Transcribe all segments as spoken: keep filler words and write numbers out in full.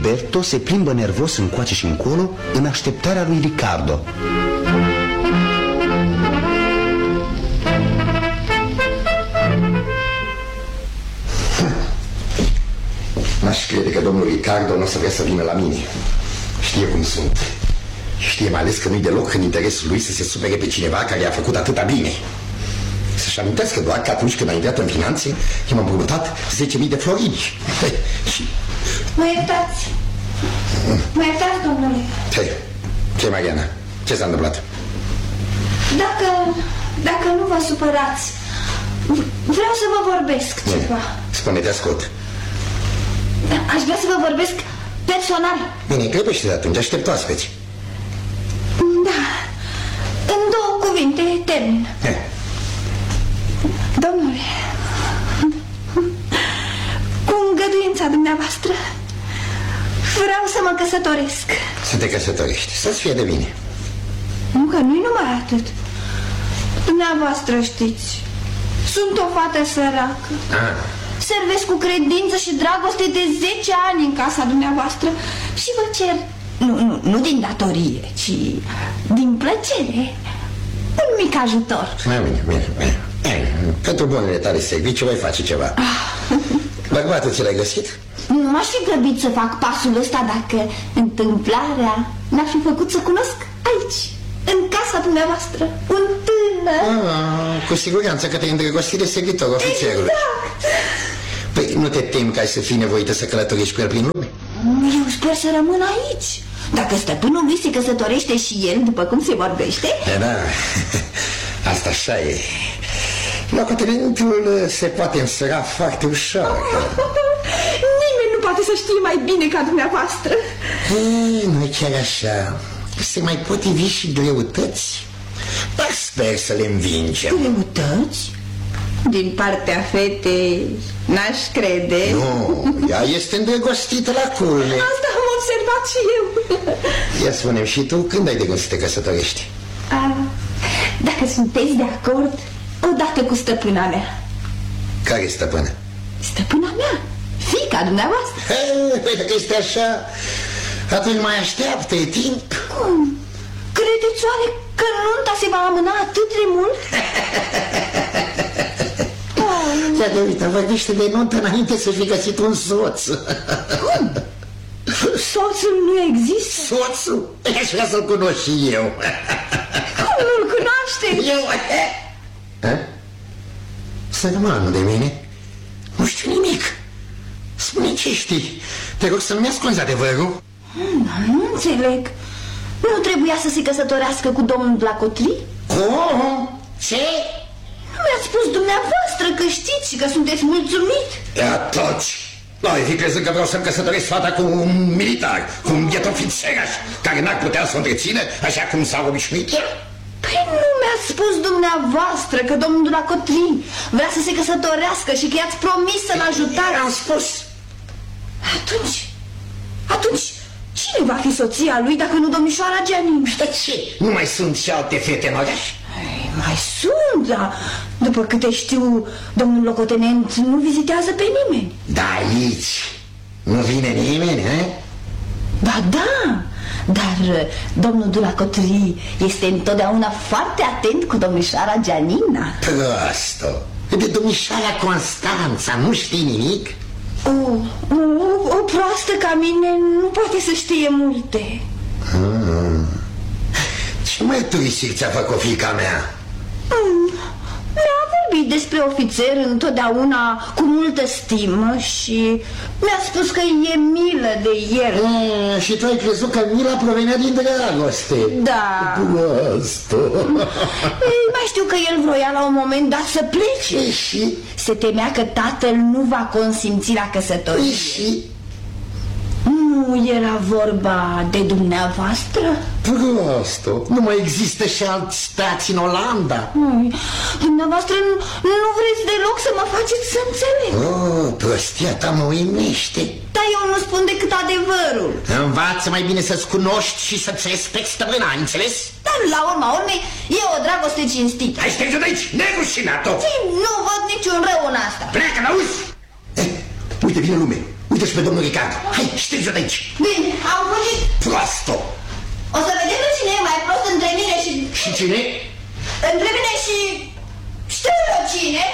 Filiberto se plimbă nervos încoace și încolo în așteptarea lui Ricardo. N-aș crede că domnul Ricardo nu o să vrea să vină la mine. Știe cum sunt. Știe mai ales că nu-i deloc în interesul lui să se supere pe cineva care i-a făcut atâta bine. Să-și amintească doar că atunci când a intrat în finanțe, i-am împrumutat zece mii de florini. Și... Mă iertați. Mă iertați, domnule. Ce? Ce, Mariana? Ce s-a întâmplat? Dacă, dacă nu vă supărați, vreau să vă vorbesc ceva. Spune-te, ascult. Aș vrea să vă vorbesc personal. Bine, crepește de atunci, aștept oaspeți. Da, în două cuvinte termin. He. Domnule, cu îngăduința dumneavoastră, vreau să mă căsătoresc. Să te căsătorești, să-ți fie de bine. Nu, că nu-i numai atât. Dumneavoastră știți, sunt o fată săracă. Ah. Servesc cu credință și dragoste de zece ani în casa dumneavoastră și vă cer, nu, nu, nu din datorie, ci din plăcere, un mic ajutor. Bine, bine, bine. Pentru bunele tale servicii voi face ceva. Bărbatul ți l-ai găsit? Nu m-aș fi grăbit să fac pasul ăsta dacă întâmplarea n-ar fi făcut să cunosc aici, în casa dumneavoastră, un tânăr. Ah, cu siguranță că te-ai îndrăgostit de servitor ofițerului. Exact. Păi nu te temi că ai să fii nevoită să călătorești cu el prin lume? Eu sper să rămân aici. Dacă stăpânul lui se căsătorește și el, după cum se vorbește. E, da, asta așa e. Locotenentul se poate însăra foarte ușor. Nimeni nu poate să știe mai bine ca dumneavoastră. E, nu e chiar așa. Se mai potrivi și greutăți. Dar sper să le învingem. Greutăți? Din partea fetei n-aș crede. Nu, ea este îndrăgostită la culme. Asta am observat și eu. Ia spune-mi și tu, când ai de gând să te căsătorești? A, dacă sunteți de acord, odată cu stăpâna mea. Care stăpână? Stăpâna mea, fiica dumneavoastră. Păi dacă este așa, atunci mai așteaptă, e timp. Cum? Credeți oare că nunta se va amâna atât de mult? Iată, uite, vorbește de nuntă înainte să fi găsit un soț. Cum? Soțul nu există? Soțul? Aș vrea să-l cunosc și eu. Cum nu-l cunoaște? Eu? Sărmanul de mine, nu știu nimic. Spune ce știi. Te rog să nu-mi ascunzi adevărul. Hmm, nu înțeleg. Nu trebuia să se căsătorească cu domnul Blacotri? Cum? Ce? Nu mi-ați spus dumneavoastră că știți și că sunteți mulțumit. E atunci. Noi fi crezând că vreau să-mi căsătoresc fata cu un militar, cu un biet ofițeraș, care n-ar putea să o întrețină așa cum s-a obișnuit el. Păi nu mi-ați spus dumneavoastră că domnul Blacotri vrea să se căsătorească și că i-ați promis să-l ajutați? Am spus. Atunci, atunci, cine va fi soția lui dacă nu domnișoara Gianin? Dar ce? Nu mai sunt și alte fete în oraș? Ei, mai sunt, dar după câte știu, domnul locotenent nu vizitează pe nimeni. Da, aici nu vine nimeni, he? Ba da, dar domnul Blacotri este întotdeauna foarte atent cu domnișoara Gianina. Prosto, de domnișoara Constanța nu știi nimic? O, o, o proastă ca mine nu poate să știe multe. Hmm. Ce mai turisiri ți-a făcut fiica mea? Mm, mi-a vorbit despre ofițer întotdeauna cu multă stimă și mi-a spus că e milă de el. Mm, și tu ai crezut că mila provenea din dragoste? Da. Prosto. Mai știu că el vroia la un moment dat să plece. Și? Se temea că tatăl nu va consimți la căsătorie. Și? Nu era vorba de dumneavoastră? Prosto, nu mai există și alți stați în Olanda. Ui, dumneavoastră nu, nu vreți deloc să mă faceți să înțeleg. Oh, prostia ta mă uimește. Dar eu nu spun decât adevărul. Învață mai bine să-ți cunoști și să-ți respecti stăpâna, ai înțeles? Dar la urma urmei e o dragoste cinstită. Hai, șterge de aici, nerușinat-o! Nu văd niciun rău în asta. Pleacă, n-auzi? Eh, uite, vine lume. Uite-și pe domnul Ricardo. Hai, ștergi-o de aici. Bine, am fugit. Proasto! O să vedem cine e mai prost între mine și... Și cine? Între mine și... Știu eu cine.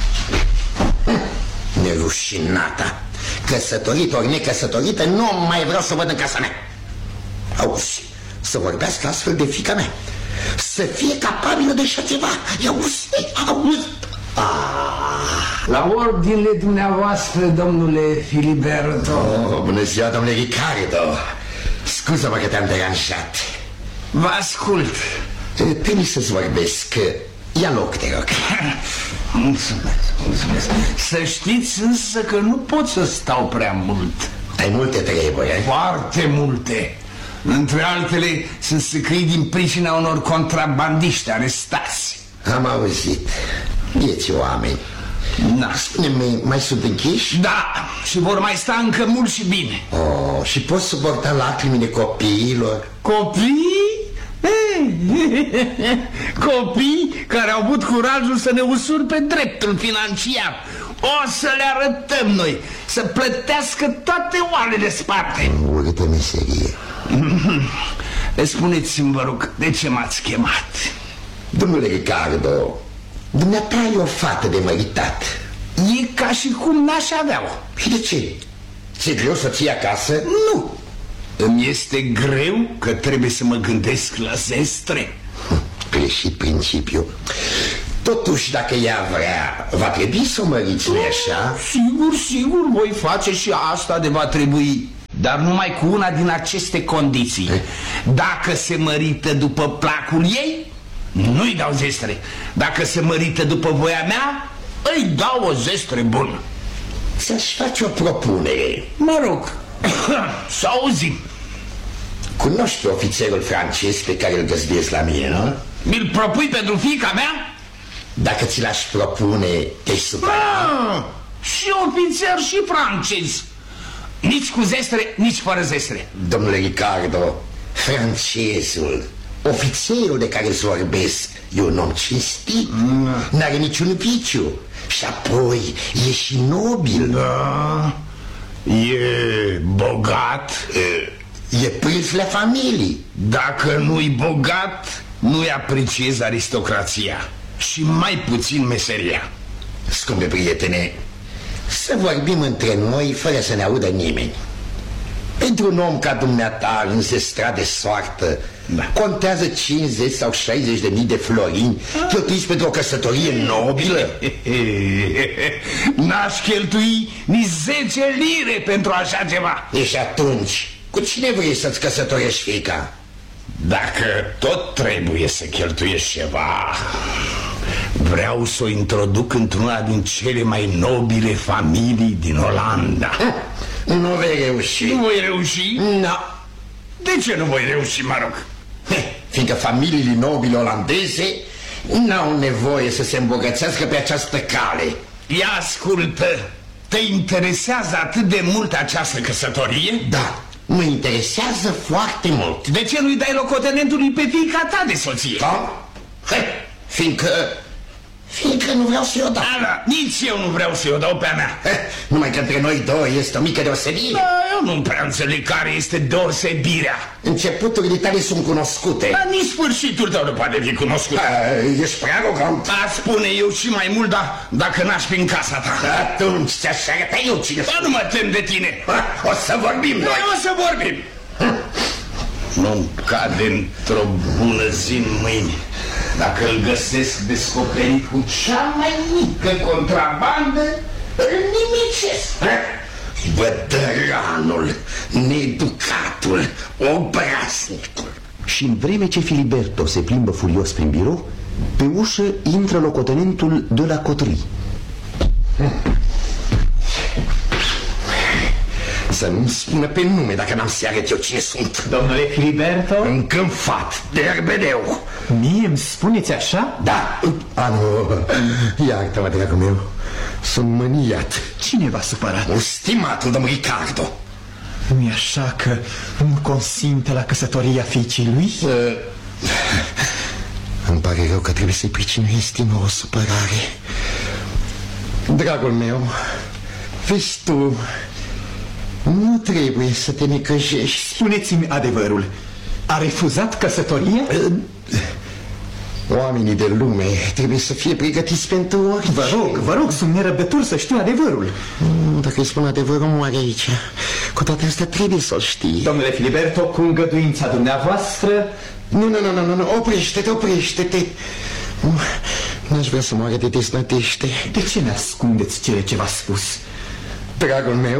Nerușinata. Căsătorită ori necăsătorită, nu mai vreau să văd în casa mea. Auzi, să vorbească astfel de fiica mea. Să fie capabilă de așa ceva. Auzi, auzi. Ah. La ordinele dumneavoastră, domnule Filiberto. Oh, bună ziua, domnule Ricardo. Scuză-mă că te-am deranjat. Vă ascult. Trebuie să-ți vorbesc. Ia loc, te rog. Mulțumesc, mulțumesc. Să știți însă că nu pot să stau prea mult. Ai multe treburi, eh? Foarte multe. Între altele, sunt săcăi din pricina unor contrabandiști arestați. Am auzit. Vieți oameni. Da. Spune-mi, mai sunt închiși? Da, și vor mai sta încă mult și bine. Oh, și poți suporta lacrimile copiilor? Copii? Copii care au avut curajul să ne usurpe dreptul financiar. O să le arătăm noi, să plătească toate oalele sparte. Urâtă meserie. Spuneți-mi, vă rog, de ce m-ați chemat? Domnule Ricardo, dumneata e o fată de măritat. E ca și cum n-aș avea-o. Și de ce? Ți-e greu să ții acasă? Nu. Îmi este greu că trebuie să mă gândesc la zestre. Greșit principiu. Totuși, dacă ea vrea, va trebui să o măriți, nu-i așa? Sigur, sigur, voi face și asta de va trebui. Dar numai cu una din aceste condiții. Dacă se mărită după placul ei, nu-i dau zestre. Dacă se mărită după voia mea, îi dau o zestre bună. Ți-aș face o propunere. Mă rog, să auzim. Cunoști pe ofițerul francez pe care îl găzduiesc la mine, nu? Mi-l propui pentru fiica mea? Dacă ți l-aș propune, te-ai supăra? Ah, și ofițer și francez. Nici cu zestre, nici fără zestre. Domnule Ricardo, francezul, ofițerul de care îți vorbesc, e un om cinstit, mm. n-are niciun viciu. Și apoi e și nobil. Da, e bogat. E, e prins la familii. Dacă nu-i bogat, nu-i apreciez aristocrația și mai puțin meseria. Scumpe prietene, să vorbim între noi fără să ne audă nimeni. Pentru un om ca dumneata, înzestrat de soartă, da. Contează cincizeci sau șaizeci de mii de florini cheltuiți pentru o căsătorie nobilă? N-aș cheltui nici zece lire pentru așa ceva. E și atunci, cu cine vrei să-ți căsătorești fiica? Dacă tot trebuie să cheltuiești ceva, vreau să o introduc într-una din cele mai nobile familii din Olanda. Nu vei reuși. Nu voi reuși? Nu. De ce nu voi reuși, mă rog? Fiindcă familiile nobile olandeze n-au nevoie să se îmbogățească pe această cale. Ia ascultă, te interesează atât de mult această căsătorie? Da, mă interesează foarte mult. De ce nu-i dai locotenentului pe fiica ta de soție? Da? He, fiindcă... Fiindcă nu vreau să-i o dau. Ala, nici eu nu vreau să-i o dau pe-a mea. He, numai că între noi doi este o mică deosebire. Da, eu nu prea înțeleg care este deosebirea. Începuturile tale sunt cunoscute. Dar nici sfârșitul tău nu poate fi cunoscut. A, ești prea arogant. A spune eu și mai mult, da, dacă n-aș fi în casa ta. Atunci ți-aș arăta eu cine Ba, nu mă tem de tine. Ha, o să vorbim noi. O să vorbim. Nu-mi cade într-o bună zi în mâini dacă îl găsesc descoperit cu cea mai mică contrabandă, îl nimicesc. Bădăranul, needucatul, obraznicul. Și în vreme ce Filiberto se plimbă furios prin birou, pe ușă intră locotenentul de la Coterie. Să nu-mi spună pe nume dacă n-am să arăt eu cine sunt. Domnule Filiberto? Încânfat, derbedeu. Mie îmi spuneți așa? Da. A, nu, iartă-mă, dragul meu. Sunt mâniat. Cine v-a supărat? Un stimatul domnul Ricardo. Nu-i așa că nu consimte la căsătoria fiicii lui? Uh, îmi pare rău că trebuie să-i pricinuiesc din nou o supărare. Dragul meu, vezi tu, Nu trebuie să te necăjești. Spuneți-mi adevărul. A refuzat căsătoria? Oamenii de lume trebuie să fie pregătiți pentru orice. Vă rog, vă rog, sunt nerăbdător să știu adevărul. Dacă îi spun adevărul, moare aici. Cu toate astea trebuie să-l știi. Domnule Filiberto, cu îngăduința dumneavoastră... Nu, nu, nu, nu, nu, oprește-te, oprește-te. N-aș vrea să moare de deznădejde. De ce ne ascundeți cele ce v-a spus? Dragul meu,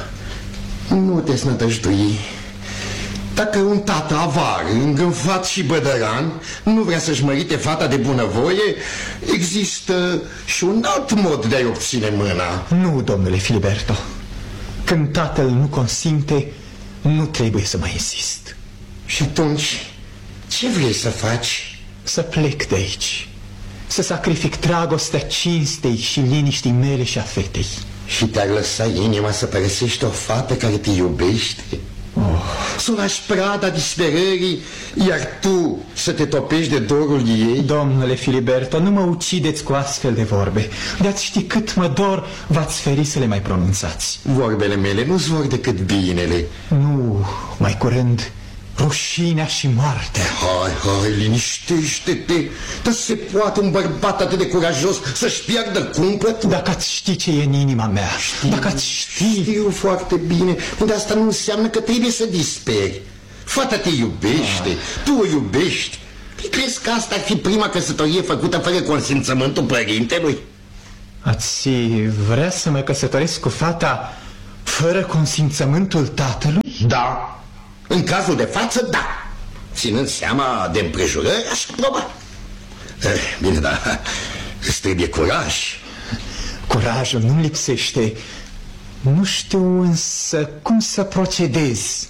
nu deznădăjdui. Dacă un tată avar, îngânfat și bădăran nu vrea să-și mărite fata de bunăvoie, există și un alt mod de a-i obține mâna. Nu, domnule Filiberto. Când tatăl nu consimte, nu trebuie să mai insist. Și atunci, ce vrei să faci? Să plec de aici. Să sacrific dragostea cinstei și liniștii mele și a fetei. Și te-ar lăsa inima să părăsești o fată care te iubește? Oh. Să o lași prada disperării, iar tu să te topești de dorul ei? Domnule Filiberto, nu mă ucideți cu astfel de vorbe. De-ați ști cât mă dor, v-ați feri să le mai pronunțați. Vorbele mele nu-ți vor decât binele. Nu, mai curând rușinea și moartea. Hai, hai, liniștește-te. Dar se poate un bărbat atât de curajos să-și piardă cumpătul? Dacă ați ști ce e în inima mea. Știu, Dacă ați ști... Știu foarte bine, dar asta nu înseamnă că trebuie să disperi. Fata te iubește, ah. tu o iubești. Crezi că asta ar fi prima căsătorie făcută fără consimțământul părintelui? Ați vrea să mă căsătoresc cu fata fără consimțământul tatălui? Da. În cazul de față, da. Ținând seama de împrejurări, aș aproba. Bine, dar îți trebuie curaj. Curajul nu lipsește. Nu știu însă cum să procedez.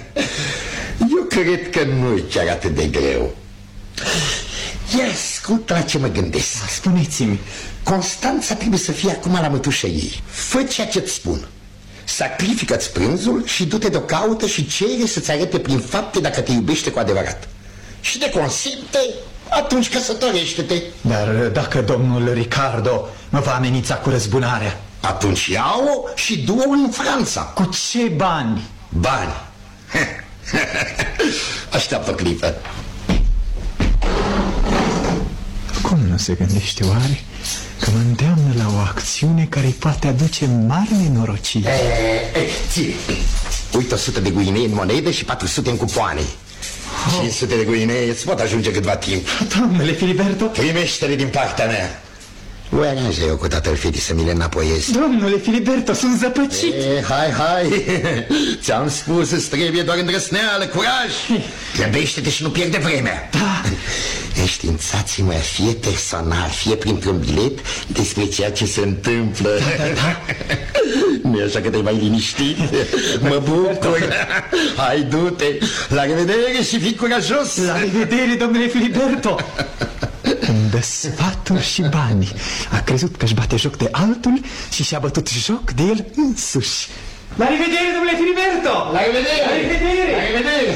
Eu cred că nu e chiar atât de greu. Ia ascultă la ce mă gândesc. Spuneți-mi. Constanța trebuie să fie acum la mătușă ei. Fă ceea ce-ți spun. Sacrifică-ți prânzul și du-te de-o caută și cere să-ți arate prin fapte dacă te iubește cu adevărat. Și de consimte, atunci căsătorește-te. Dar dacă domnul Ricardo mă va amenința cu răzbunarea? Atunci ia-o și du-o în Franța. Cu ce bani? Bani. Așteaptă o clipă. Cum nu se gândește oare că mă îndeamnă la o acțiune care îi poate aduce mari nenorociri? E, e, ție. Uite, o sută de guinei în monede și patru sute în cupoane. oh. cinci sute de guinei îți pot ajunge câtva timp. Domnule Filiberto, primește-le din partea mea. Voi aranja eu cu tatăl fetii să mi le înapoiez. Domnule Filiberto, sunt zăpăcit. E, hai, hai. Ți-am spus, îți trebuie doar îndrăsneală, curaj. Grăbește-te și nu pierde vremea. Da. Înștiințați-mă fie personal, fie printr-un bilet despre ceea ce se întâmplă. Da, da, da. Nu-i așa că te-ai mai liniștit? Mă bucur. Hai, du-te. La revedere și fii curajos. La revedere, domnule Filiberto. Îmi dă sfaturi și bani. A crezut că își bate joc de altul și și-a bătut joc de el însuși. La revedere, domnule Filiberto. La revedere. La revedere. La revedere.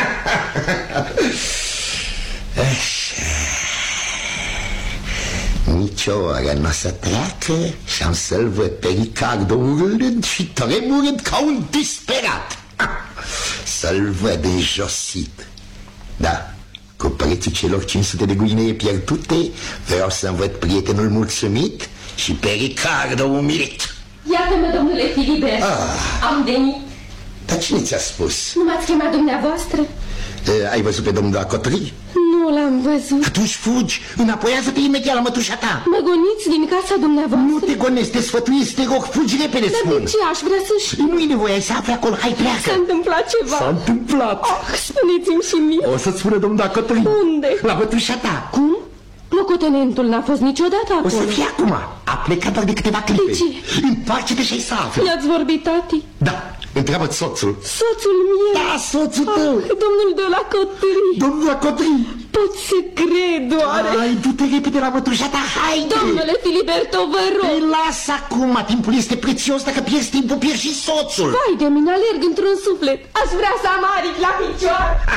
Nici o oră n-o să treacă și am să-l văd pe Ricardo urlând și tremurând ca un disperat. Să-l văd înjosit. Da, cu prețul celor cinci sute de guinee pierdute, vreau să-mi văd prietenul mulțumit și pe Ricardo umilit. Iată-mă, domnule Filibert, ah. am venit. Dar cine ți-a spus? Nu m-ați chemat dumneavoastră? E, ai văzut pe domnul Acotri? Nu l-am văzut. Atunci fugi, înapoiază-te imediat la mătușa ta. Mă goniți din casa dumneavoastră? Nu te gonesc, te sfătuiesc, te rog, fugi repede, Dar spun. de ce aș vrea să știu? Nu-i nevoie, ai să afli acolo, hai, pleacă. S-a întâmplat ceva. S-a întâmplat. Oh, spuneți-mi și mie. O să-ți spună domnul Acotri. Unde? La mătușa ta. Cum? Locotenentul n-a fost niciodată acolo. O să fie acum. A plecat doar de câteva clipe. De ce? Întoarce-te și ai să afli. I-ați vorbit, tati? Da, întreabă-ți soțul. Soțul meu? Da, soțul tău. Oh, domnul de la Cotri. Domnul Acotri. Pot să cred, oare? Hai, du-te repede la mătușa ta, haide. Domnule Filiberto, vă rog. Îi lasă acum, timpul este prețios, dacă pierzi timpul, pierzi și soțul. Vai de mine, alerg într-un suflet. Aș vrea să am aripi la picioare.